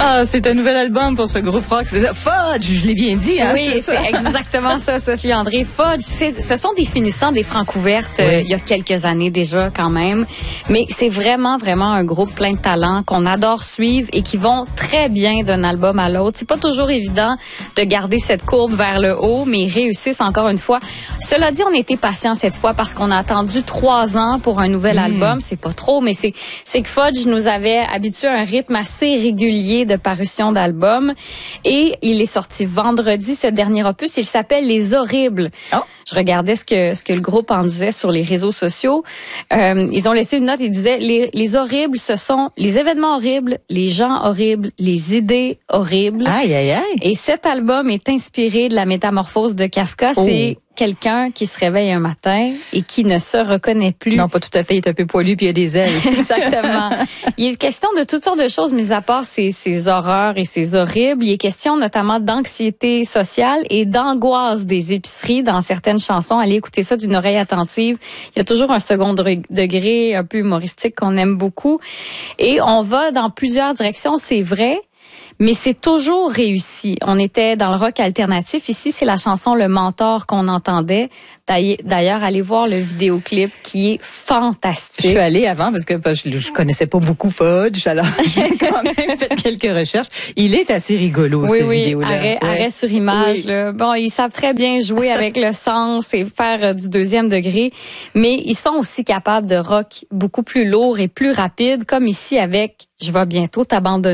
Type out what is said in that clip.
Ah, c'est un nouvel album pour ce groupe rock. Fudge, je l'ai bien dit. Hein, oui, c'est exactement ça, Sophie André. Fudge, ce sont des finissants des francs ouvertes il y a quelques années déjà quand même. Mais c'est vraiment, vraiment un groupe plein de talent qu'on adore suivre et qui vont très bien d'un album à l'autre. C'est pas toujours évident de garder cette courbe vers le haut, mais ils réussissent encore une fois. Cela dit, on était patients cette fois parce qu'on a attendu 3 ans pour un nouvel album. C'est pas trop, mais c'est que Fudge nous avait habitué à un rythme assez régulier de parution d'albums. Et il est sorti vendredi, ce dernier opus. Il s'appelle Les Horribles. Oh. Je regardais ce que le groupe en disait sur les réseaux sociaux. Ils ont laissé une note, ils disaient les horribles, ce sont les événements horribles, les gens horribles, les idées horribles. Aïe, aïe, aïe. Et cet album est inspiré de la métamorphose de Kafka. Oh. C'est quelqu'un qui se réveille un matin et qui ne se reconnaît plus. Non, pas tout à fait. Il est un peu poilu puis il a des ailes. Exactement. Il est question de toutes sortes de choses, mis à part ces horreurs et ces horribles. Il est question notamment d'anxiété sociale et d'angoisse des épiceries dans certaines chansons. Allez écouter ça d'une oreille attentive. Il y a toujours un second degré un peu humoristique qu'on aime beaucoup. Et on va dans plusieurs directions, c'est vrai. Mais c'est toujours réussi. On était dans le rock alternatif. Ici, c'est la chanson Le Mentor qu'on entendait. D'ailleurs, allez voir le vidéoclip qui est fantastique. Je suis allée avant parce que je connaissais pas beaucoup Fudge, alors j'ai quand même fait quelques recherches. Il est assez rigolo, ce vidéo-là. Arrêt sur image. Oui. Là. Bon, ils savent très bien jouer avec le sens et faire du deuxième degré, mais ils sont aussi capables de rock beaucoup plus lourd et plus rapide, comme ici avec « Je vais bientôt t'abandonner ».